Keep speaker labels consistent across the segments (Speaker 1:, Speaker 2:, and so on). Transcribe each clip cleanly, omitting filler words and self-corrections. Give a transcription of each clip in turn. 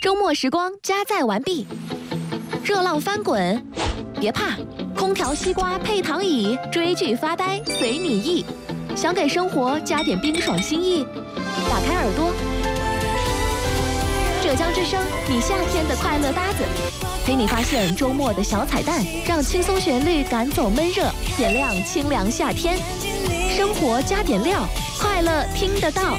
Speaker 1: 周末时光加载完毕，热浪翻滚，别怕，空调、西瓜配躺椅，追剧发呆随你意。想给生活加点冰爽心意，打开耳朵，浙江之声，你夏天的快乐搭子，陪你发现周末的小彩蛋，让轻松旋律赶走闷热，点亮清凉夏天。生活加点料，快乐听得到。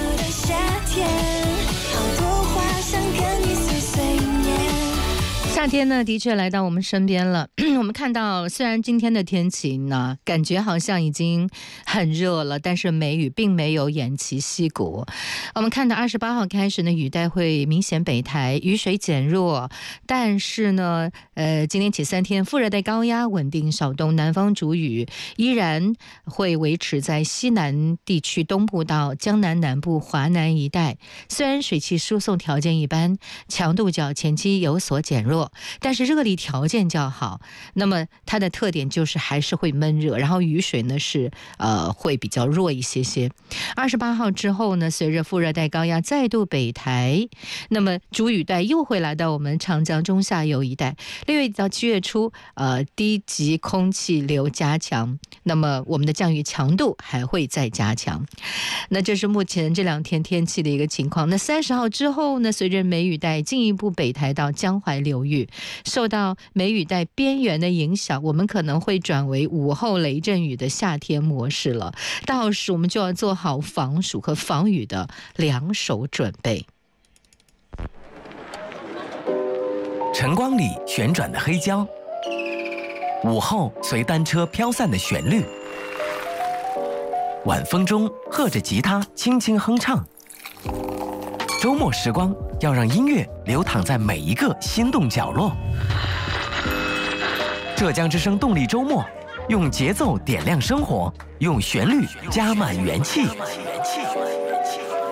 Speaker 2: 夏天呢，的确来到我们身边了。我们看到，虽然今天的天气呢，感觉好像已经很热了，但是梅雨并没有偃旗息鼓。我们看到28号开始呢，雨带会明显北台，雨水减弱。但是呢，今天起3天，副热带高压稳定少东南方主雨依然会维持在西南地区东部到江南南部、华南一带。虽然水汽输送条件一般，强度较前期有所减弱，但是热力条件较好，那么它的特点就是还是会闷热，然后雨水呢是会比较弱一些些。28号之后呢，随着副热带高压再度北台，那么主雨带又会来到我们长江中下游一带。6月到7月初，低级空气流加强，那么我们的降雨强度还会再加强。那这是目前这2天天气的一个情况。那30号之后呢，随着梅雨带进一步北台到江淮流域，受到梅雨带边缘的影响，我们可能会转为午后雷阵雨的夏天模式了。到时我们就要做好防暑和防雨的2手准备。
Speaker 3: 晨光里旋转的黑胶，午后随单车飘散的旋律，晚风中和着吉他轻轻哼唱。周末时光要让音乐流淌在每一个心动角落。浙江之声动力周末，用节奏点亮生活，用旋律加满元气。